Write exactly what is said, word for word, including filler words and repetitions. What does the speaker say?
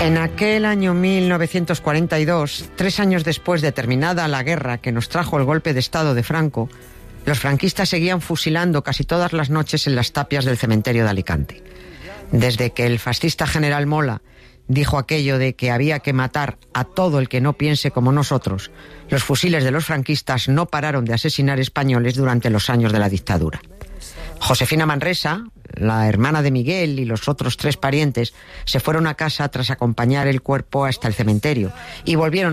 En aquel año mil novecientos cuarenta y dos, tres años después de terminada la guerra que nos trajo el golpe de Estado de Franco, los franquistas seguían fusilando casi todas las noches en las tapias del cementerio de Alicante. Desde que el fascista general Mola dijo aquello de que había que matar a todo el que no piense como nosotros, los fusiles de los franquistas no pararon de asesinar españoles durante los años de la dictadura. Josefina Manresa, la hermana de Miguel, y los otros tres parientes se fueron a casa tras acompañar el cuerpo hasta el cementerio y volvieron